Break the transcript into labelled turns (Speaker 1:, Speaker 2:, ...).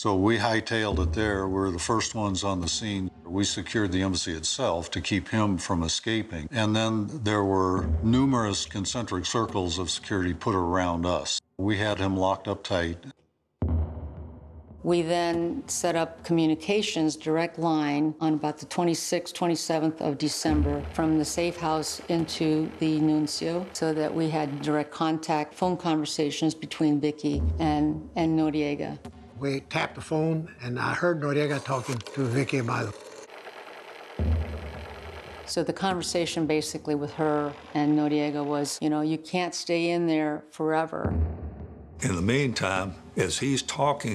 Speaker 1: So we hightailed it there. We're the first ones on the scene. We secured the embassy itself to keep him from escaping. And then there were numerous concentric circles of security put around us. We had him locked up tight.
Speaker 2: We then set up communications direct line on about the 26th, 27th of December from the safe house into the nuncio so that we had direct contact, phone conversations between Vicky and Noriega.
Speaker 3: We tapped the phone, and I heard Noriega talking to Vicky about it.
Speaker 2: So the conversation basically with her and Noriega was, you know, you can't stay in there forever.
Speaker 4: In the meantime, as he's talking